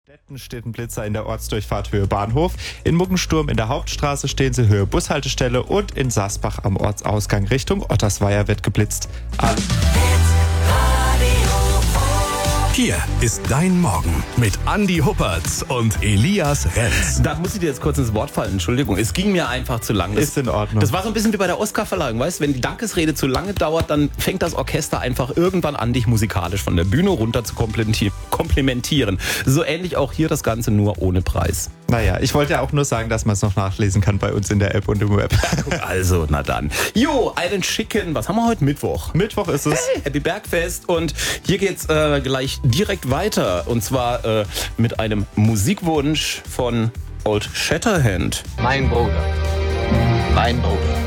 Stetten steht ein Blitzer in der Ortsdurchfahrt Höhe Bahnhof. In Muggensturm in der Hauptstraße stehen sie Höhe Bushaltestelle und in Sasbach am Ortsausgang Richtung Ottersweier wird geblitzt. Hier ist dein Morgen mit Andi Huppertz und Elias Renz. Da muss ich dir jetzt kurz ins Wort fallen, Entschuldigung. Es ging mir einfach zu lang. Ist in Ordnung. Das war so ein bisschen wie bei der Oscarverleihung, weißt du? Wenn die Dankesrede zu lange dauert, dann fängt das Orchester einfach irgendwann an, dich musikalisch von der Bühne runter zu komplimentieren. So ähnlich auch hier das Ganze, nur ohne Preis. Naja, ich wollte ja auch nur sagen, dass man es noch nachlesen kann bei uns in der App und im Web. Also, na dann. Jo, einen schicken, was haben wir heute? Mittwoch. Mittwoch ist es. Hey, Happy Bergfest. Und hier geht's gleich direkt weiter. Und zwar mit einem Musikwunsch von Old Shatterhand. Mein Bruder. Mein Bruder.